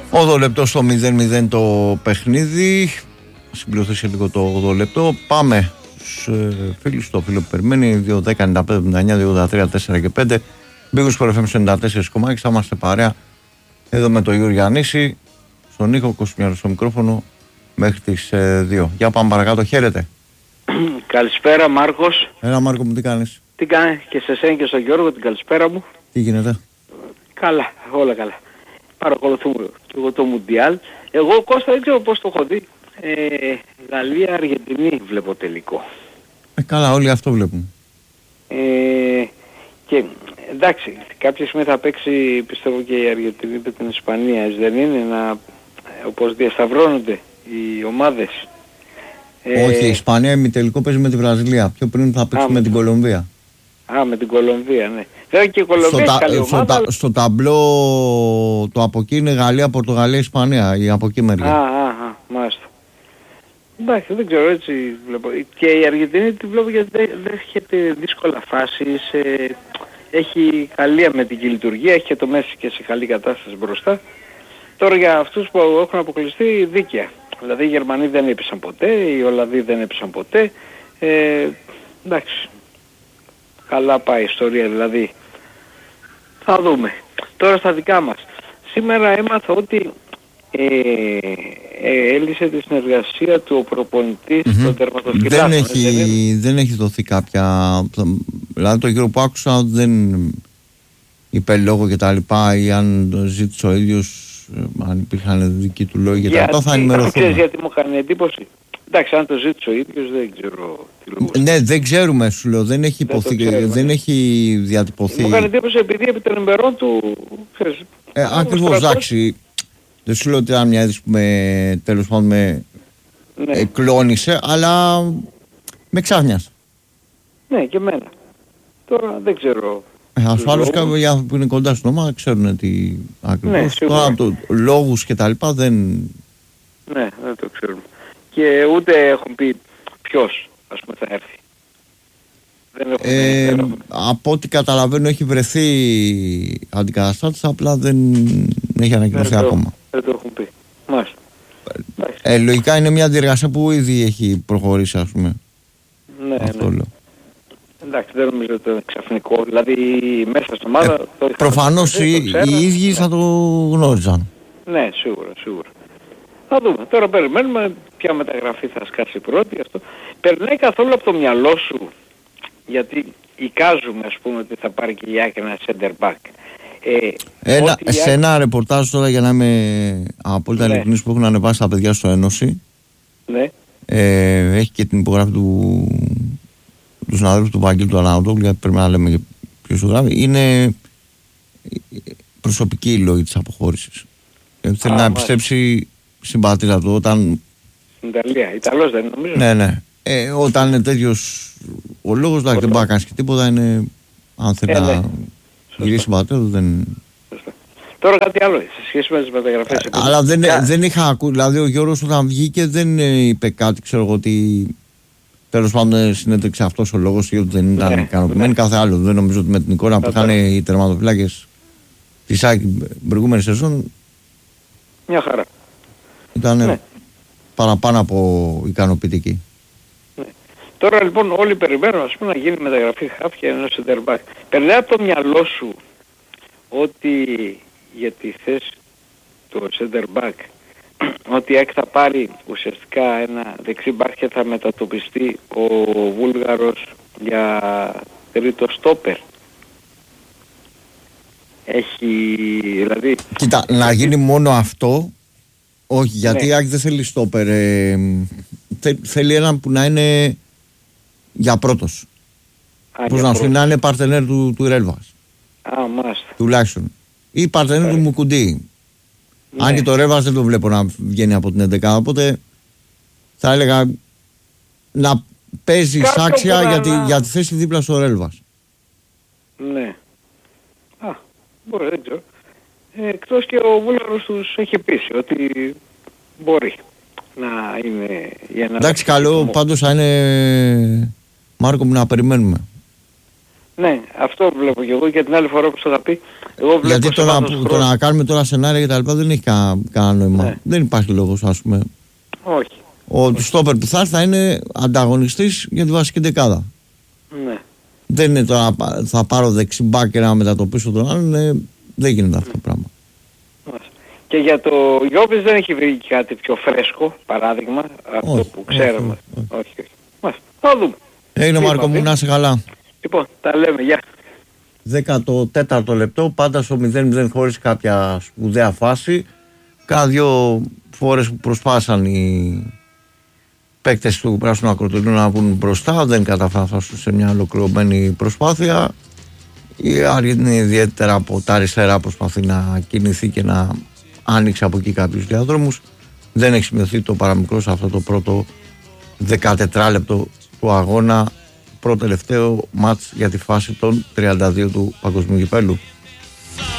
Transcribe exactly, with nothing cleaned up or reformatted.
όγδοο λεπτό στο μηδέν μηδέν το παιχνίδι. Συμπληρωθεί λίγο το όγδοο λεπτό. Πάμε στους ε, φίλους, στο φίλο που περιμένει. δύο δέκα ενενήντα πέντε εβδομήντα εννιά δύο ογδόντα τρία τέσσερα και πέντε. Μπήκους Sport εφ εμ ενενήντα τέσσερα κόμμα έξι. Θα είμαστε παρέα εδώ με τον Γιώργο Γιαννίση. Στον Νίκο Κοσμιάρο στο μικρόφωνο μέχρι τις ε, δύο. Για πάμε παρακάτω. Χαίρετε. Καλησπέρα Μάρκος. Έλα Μάρκο μου, τι κάνεις? Τι κάνει και σε εσένα και στον Γιώργο, την καλησπέρα μου. Τι γίνεται? Καλά, όλα καλά. Παρακολουθούμε και εγώ το Μουντιάλ. Εγώ Κώστα δεν ξέρω πώς το έχω δει. Ε, Γαλλία-Αργεντινή βλέπω τελικό. Ε, καλά, όλοι αυτό βλέπουν. Ε, και εντάξει, κάποια στιγμή θα παίξει πιστεύω και η Αργεντινή με την Ισπανία. Δεν είναι να, όπως διασταυρώνονται οι ομάδες. Ε, Όχι, η Ισπανία ημιτελικό παίζει με τη Βραζιλία. Πιο πριν θα παίξει α, με την Κολομβία. Α, με την Κολομβία, ναι. Βέβαια και η Κολομβία στο, έχει καλή στο, ομάδα. Στο, στο ταμπλό το από εκεί είναι Γαλλία, Πορτογαλία, Ισπανία. Η από εκεί μεριά. Α, α, α, μάλιστα. Εντάξει, δεν ξέρω, έτσι βλέπω. Και η Αργεντινή τη βλέπω γιατί δεν έχετε δύσκολα φάσεις. Ε, έχει καλή αμυντική λειτουργία, έχει και το Μέση και σε καλή κατάσταση μπροστά. Τώρα για αυτούς που έχουν αποκλειστεί δίκαια. Δηλαδή οι Γερμανοί δεν έπεσαν ποτέ, οι Ολλανδοί δεν έπεσαν ποτέ. Ε, εντάξει. Καλά πάει η ιστορία δηλαδή. Θα δούμε. Τώρα στα δικά μας. Σήμερα έμαθα ότι ε, ε, έλυσε τη συνεργασία του ο προπονητής mm-hmm. των τερματοφυλάκων. Δεν έχει, δεν έχει δοθεί κάποια... Δηλαδή το γύρο που άκουσα δεν είπε λόγο και τα λοιπά ή αν το ζήτησε ο ίδιος, αν υπήρχαν δικοί του λόγοι και τα λοιπά, θα ενημερωθούμε. Ξέρεις γιατί μου έκανε εντύπωση? Εντάξει, αν το ζήτησε ο ίδιος δεν ξέρω τι λόγος. Ναι, δεν ξέρουμε, σου λέω, δεν έχει, υποθή, δεν, δεν έχει διατυπωθεί. Μου έκανε εντύπωση επειδή επί των ημερών του... Ξέρεις, ε, ακριβώς, εντάξει. Δεν σου λέω ότι αν μια είδηση που με, τέλος πάντων με ναι. εκλώνησε, αλλά με ξάφνιασε. Ναι, και εμένα. Τώρα δεν ξέρω. Ε, ασφάλως κάποιοι άνθρωποι που είναι κοντά στην ομάδα ξέρουν τι ακριβώς. Ναι, τώρα το λόγους και τα λοιπά δεν... Ναι, δεν το ξέρουμε. Και ούτε έχουν πει ποιος, ας πούμε, θα έρθει. Δεν έχουν, ε, δεν έχουν. Από ό,τι καταλαβαίνω έχει βρεθεί αντικαταστάτης, απλά δεν έχει ανακοινωθεί ακόμα. Δεν το έχουν πει. Μάλιστα. Ε, λογικά είναι μια διεργασία που ήδη έχει προχωρήσει, ας πούμε. Ναι, αυτό ναι. Λέω. Εντάξει, δεν νομίζω ότι είναι ξαφνικό. Δηλαδή μέσα στην ομάδα... Ε, το προφανώς οι, οι ίδιοι ναι. θα το γνώριζαν. Ναι, σίγουρα, σίγουρα. Θα δούμε. Τώρα περιμένουμε ποια μεταγραφή θα σκάσει πρώτη. Αυτό. Περνάει καθόλου από το μυαλό σου, γιατί εικάζουμε ας πούμε ότι θα πάρει και η Άκη ένα center back. Ε, ένα, σε Άκη... ένα ρεπορτάζ τώρα για να είμαι απόλυτα ναι. ειλικρινής που έχουν ανεβάσει τα παιδιά στο Ένωση. Ναι. Ε, έχει και την υπογράφη του, του συναδέλφου του Βαγγέλη του Ανανατόλου, γιατί πρέπει να λέμε ποιος το γράφει. Είναι προσωπική η λόγη της αποχώρησης. Ε, θέλει Α, να επιστρέψει στην πατρίδα του όταν... Στην Ιταλία. Ιταλός δεν είναι, νομίζω. Ναι, ναι. Ε, όταν είναι τέτοιος ο λόγος, δεν μπορεί να κάνεις και τίποτα. Είναι, αν θέλει ε, να ναι. γυρίσει στην πατρίδα του, δεν... Σωστά. Τώρα κάτι άλλο, σε σχέση με τις μεταγραφές. Ε, αλλά δεν, yeah. δεν είχα ακούσει, δηλαδή ο Γιώργος όταν βγήκε δεν είπε κάτι, ξέρω εγώ ότι... Τέλος πάντων συνέτρεξε αυτός ο λόγος γιατί δεν ήταν ναι, ικανοποιημένοι ναι. κάθε άλλο. Δεν νομίζω ότι με την εικόνα που είχαν οι τερματοφυλάκες της ΑΕΚ την προηγούμενη σεζόν... Μια χαρά. Ήταν ναι. παραπάνω από ικανοποιητική. Ναι. Τώρα λοιπόν όλοι περιμένουν ας πούμε να γίνει μεταγραφή χάφια ενός center back. Περνάει από το μυαλό σου ότι για τη θέση του center back ότι η θα πάρει ουσιαστικά ένα δεξί μπακ και θα μετατοπιστεί ο Βούλγαρος για τρίτο στόπερ. Έχει δηλαδή... Κοίτα, να γίνει μόνο αυτό, όχι, γιατί ναι. η Άκη δεν θέλει στόπερ. Ε, θε, θέλει έναν που να είναι για πρώτος. Α, πώς να σου να είναι παρτενέρ του, του Ρέλβας. Α, μάλιστα. Τουλάχιστον. Ή παρτενέρ του Μουκουντή. Ναι. Αν και το Ρέλβας δεν το βλέπω να βγαίνει από την έντεκα, οπότε θα έλεγα να παίζει άξια για, τη, για τη θέση δίπλα στο Ρέλβας. Ναι. Α, μπορεί, δεν ξέρω. Ε, εκτός και ο Βούλγαρος τους έχει πείσει ότι μπορεί να είναι για να... Εντάξει, καλό, πάντως θα είναι, Μάρκο μου, να περιμένουμε. Ναι, αυτό βλέπω και εγώ και την άλλη φορά που σου είχα πει. Εγώ βλέπω. Γιατί το να, το να κάνουμε τώρα σενάρια και τα λοιπά δεν έχει κανένα νόημα. Ναι. Δεν υπάρχει λόγος, ας πούμε. Όχι. Ο του στόπερ που θα έρθει θα είναι ανταγωνιστής για τη βασική δεκάδα. Ναι. Δεν είναι τώρα θα πάρω δεξιμπάκ και να μετατοπίσω τον άλλον. Ναι, δεν γίνεται αυτό το πράγμα. Και για το Γιώβης δεν έχει βρει κάτι πιο φρέσκο, παράδειγμα, αυτό όχι, που ξέρουμε. Όχι, όχι. όχι, όχι. Μάλιστα. Θα δούμε. Έγινε Μάρκο μου, να είσαι καλά. Λοιπόν, τα λέμε, γεια. δέκατο τέταρτο λεπτό, πάντα στο μηδέν μηδέν χωρίς κάποια σπουδαία φάση. Κάνα δύο φορές που προσπάσαν οι παίκτες του Πράσινου Ακροτηρίου να βγουν μπροστά, δεν καταφράσαν σε μια ολοκληρωμένη προσπάθεια. Η Αργεντινή ιδιαίτερα από τα αριστερά προσπαθεί να κινηθεί και να άνοιξε από εκεί κάποιους διαδρόμους. Δεν έχει σημειωθεί το παραμικρό σε αυτό το πρώτο δεκατετράλεπτο του αγώνα, πρώτο τελευταίο μάτς για τη φάση των τριάντα δύο του Παγκοσμίου Κυπέλλου.